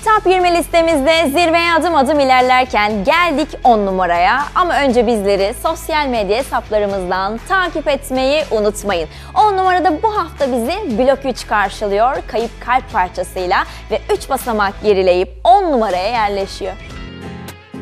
Top 20 listemizde zirveye adım adım ilerlerken geldik 10 numaraya. Ama önce bizleri sosyal medya hesaplarımızdan takip etmeyi unutmayın. 10 numarada bu hafta bizi Blok 3 karşılıyor. Kayıp Kalp parçasıyla ve 3 basamak gerileyip 10 numaraya yerleşiyor.